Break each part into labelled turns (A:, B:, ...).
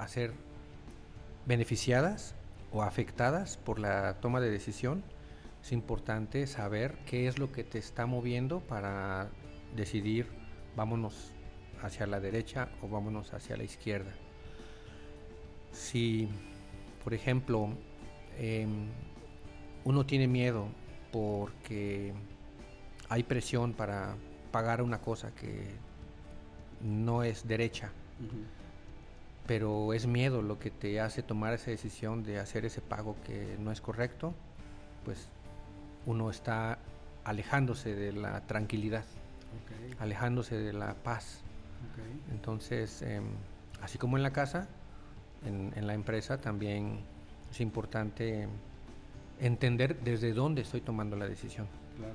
A: a ser beneficiadas o afectadas por la toma de decisión, es importante saber qué es lo que te está moviendo para decidir vámonos hacia la derecha o vámonos hacia la izquierda. Si, por ejemplo, uno tiene miedo porque hay presión para pagar una cosa que no es derecha, pero es miedo lo que te hace tomar esa decisión de hacer ese pago que no es correcto, pues uno está alejándose de la tranquilidad, alejándose de la paz. Entonces, así como en la casa, en la empresa también es importante entender desde dónde estoy tomando la decisión.
B: Claro.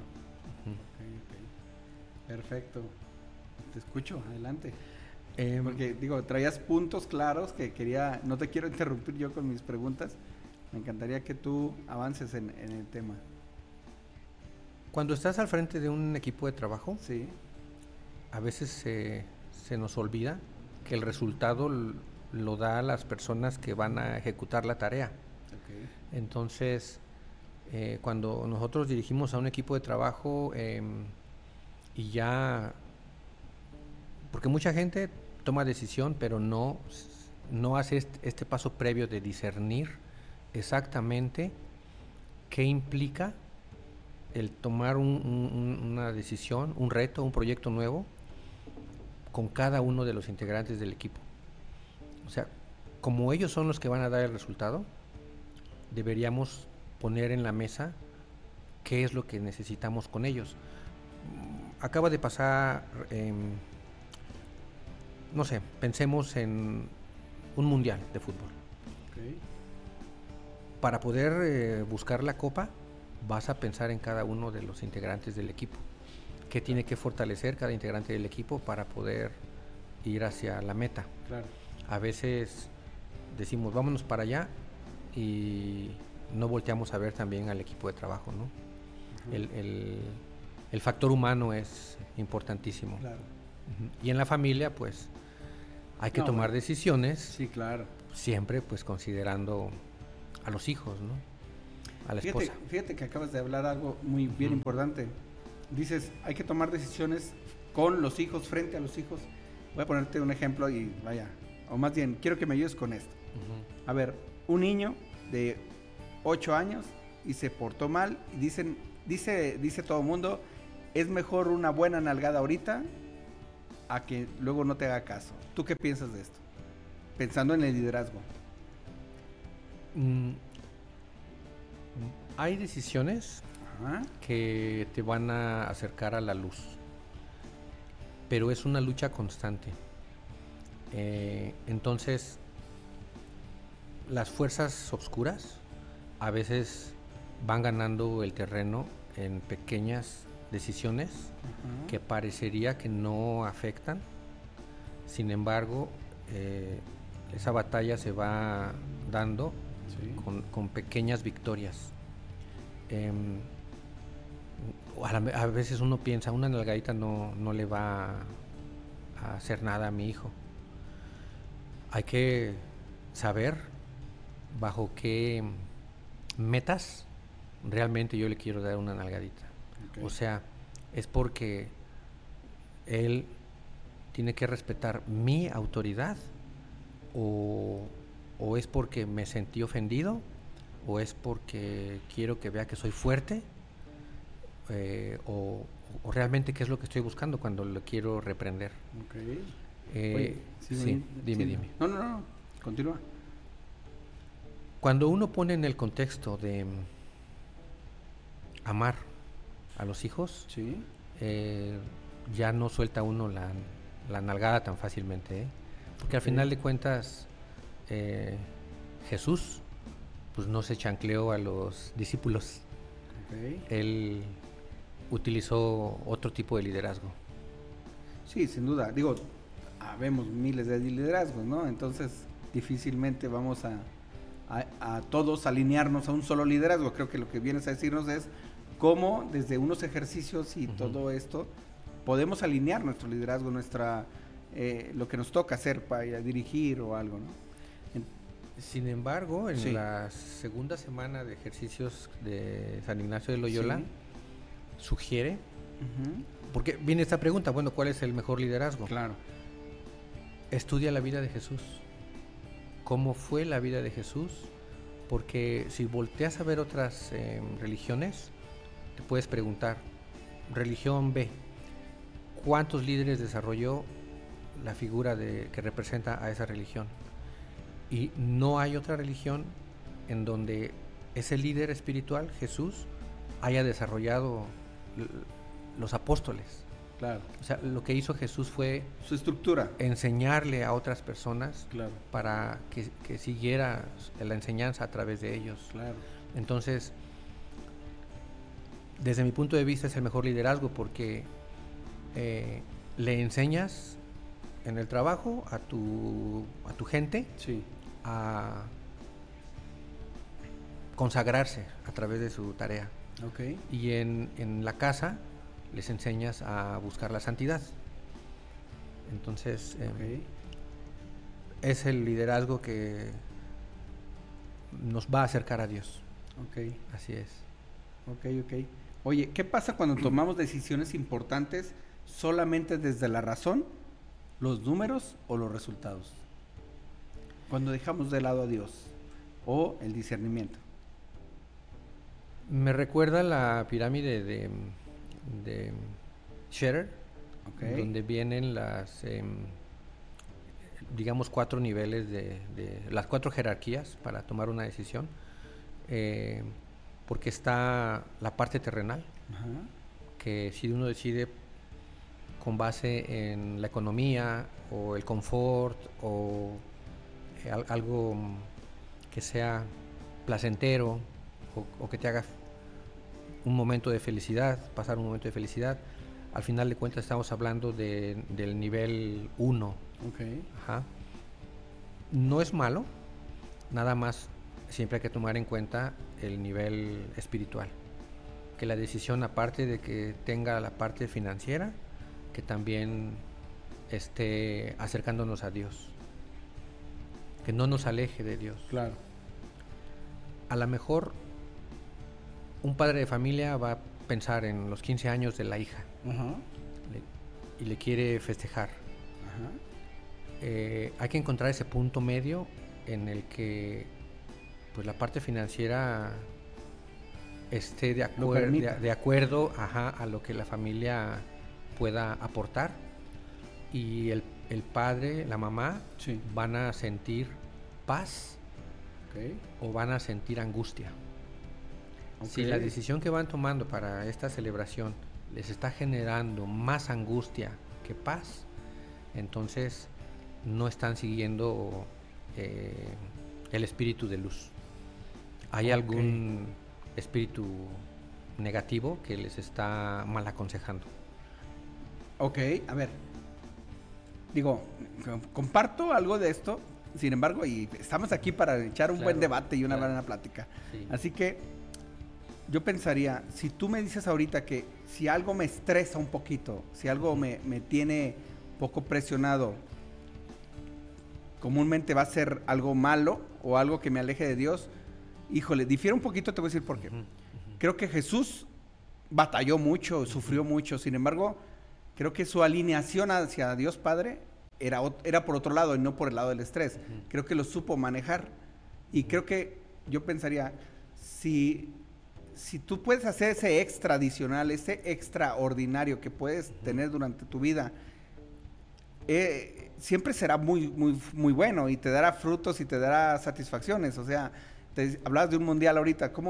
B: Perfecto. Te escucho, adelante. Porque traías puntos claros que quería, no te quiero interrumpir yo con mis preguntas, me encantaría que tú avances en el tema.
A: Cuando estás al frente de un equipo de trabajo,
B: sí,
A: a veces se nos olvida que el resultado lo da a las personas que van a ejecutar la tarea. Entonces, cuando nosotros dirigimos a un equipo de trabajo y ya, porque mucha gente toma decisión, pero no hace este paso previo de discernir exactamente qué implica el tomar una decisión, un reto, un proyecto nuevo con cada uno de los integrantes del equipo. O sea, como ellos son los que van a dar el resultado, deberíamos poner en la mesa qué es lo que necesitamos con ellos. Acaba de pasar, no sé, pensemos en un mundial de fútbol. Para poder buscar la copa, vas a pensar en cada uno de los integrantes del equipo. ¿Qué tiene que fortalecer cada integrante del equipo para poder ir hacia la meta?
B: Claro.
A: A veces decimos, vámonos para allá y no volteamos a ver también al equipo de trabajo, ¿no? El factor humano es importantísimo.
B: Claro.
A: Y en la familia, pues, hay que tomar decisiones.
B: Sí, claro.
A: Siempre, pues, considerando a los hijos, ¿no? A la esposa.
B: Fíjate que acabas de hablar algo muy bien importante. Dices, hay que tomar decisiones con los hijos, frente a los hijos. Voy a ponerte un ejemplo y vaya, o más bien, quiero que me ayudes con esto. A ver, un niño de 8 años y se portó mal y dice todo el mundo, es mejor una buena nalgada ahorita a que luego no te haga caso. ¿Tú qué piensas de esto? Pensando en el liderazgo.
A: Hay decisiones que te van a acercar a la luz, pero es una lucha constante. Entonces, las fuerzas oscuras a veces van ganando el terreno en pequeñas decisiones que parecería que no afectan. Sin embargo, esa batalla se va dando con pequeñas victorias. A veces uno piensa, una nalgadita no le va a hacer nada a mi hijo. Hay que saber bajo qué metas realmente yo le quiero dar una nalgadita. O sea, es porque él tiene que respetar mi autoridad o es porque me sentí ofendido o es porque quiero que vea que soy fuerte o realmente qué es lo que estoy buscando cuando lo quiero reprender.
B: Oye, dime. No, continúa.
A: Cuando uno pone en el contexto de amar a los hijos, ya no suelta uno la nalgada tan fácilmente, porque al final de cuentas Jesús pues no se chancleó a los discípulos. Él utilizó otro tipo de liderazgo.
B: Sí, sin duda. Digo, vemos miles de liderazgos, ¿no? Entonces difícilmente vamos a todos alinearnos a un solo liderazgo. Creo que lo que vienes a decirnos es cómo desde unos ejercicios y todo esto podemos alinear nuestro liderazgo, lo que nos toca hacer para dirigir o algo, ¿no?
A: Sin embargo, en
B: Sí.
A: la segunda semana de ejercicios de San Ignacio de Loyola,
B: Sí.
A: sugiere,
B: Ujú.
A: porque viene esta pregunta, bueno, ¿cuál es el mejor liderazgo?
B: Claro.
A: Estudia la vida de Jesús. ¿Cómo fue la vida de Jesús? Porque si volteas a ver otras religiones, te puedes preguntar, religión B, ¿cuántos líderes desarrolló la figura que representa a esa religión? Y no hay otra religión en donde ese líder espiritual, Jesús, haya desarrollado los apóstoles.
B: Claro.
A: O sea, lo que hizo Jesús fue
B: Su estructura.
A: enseñarle a otras personas
B: Claro.
A: para que siguiera la enseñanza a través de ellos.
B: Claro.
A: Entonces, desde mi punto de vista es el mejor liderazgo porque le enseñas en el trabajo a tu gente
B: Sí.
A: a consagrarse a través de su tarea.
B: Ok.
A: Y en la casa les enseñas a buscar la santidad. Entonces,
B: Ok.
A: es el liderazgo que nos va a acercar a Dios.
B: Ok.
A: Así es.
B: Ok. Oye, ¿qué pasa cuando tomamos decisiones importantes solamente desde la razón, los números o los resultados? Cuando dejamos de lado a Dios o el discernimiento.
A: Me recuerda la pirámide de Scherer,
B: Ok.
A: donde vienen las, digamos, 4 niveles las 4 jerarquías para tomar una decisión, porque está la parte terrenal,
B: Ajá.
A: que si uno decide con base en la economía o el confort o algo que sea placentero o que te haga un momento de felicidad, pasar un momento de felicidad, al final de cuentas estamos hablando del nivel 1.
B: Ok.
A: Ajá. No es malo, nada más siempre hay que tomar en cuenta el nivel espiritual. Que la decisión, aparte de que tenga la parte financiera, que también esté acercándonos a Dios. Que no nos aleje de Dios.
B: Claro.
A: A lo mejor un padre de familia va a pensar en los 15 años de la hija
B: Ajá.
A: y le quiere festejar.
B: Ajá.
A: Hay que encontrar ese punto medio en el que pues la parte financiera esté de acuerdo ajá, a lo que la familia pueda aportar y el padre, la mamá,
B: Sí.
A: van a sentir paz
B: Ok.
A: o van a sentir angustia.
B: Ok.
A: Si la decisión que van tomando para esta celebración les está generando más angustia que paz, entonces no están siguiendo el espíritu de luz. Hay
B: Ok.
A: algún espíritu negativo que les está mal aconsejando.
B: Ok, a ver. Digo, comparto algo de esto, sin embargo, y estamos aquí para echar un buen debate y una buena plática.
A: Sí.
B: Así que yo pensaría, si tú me dices ahorita que si algo me estresa un poquito, si algo me tiene poco presionado, comúnmente va a ser algo malo o algo que me aleje de Dios. Híjole, difiere un poquito, te voy a decir por qué. Creo que Jesús batalló mucho, sufrió mucho, sin embargo, creo que su alineación hacia Dios Padre era por otro lado y no por el lado del estrés. Creo que lo supo manejar y creo que yo pensaría, si tú puedes hacer ese extra adicional, ese extraordinario que puedes tener durante tu vida, siempre será muy, muy, muy bueno y te dará frutos y te dará satisfacciones. O sea, hablabas de un mundial ahorita, ¿cómo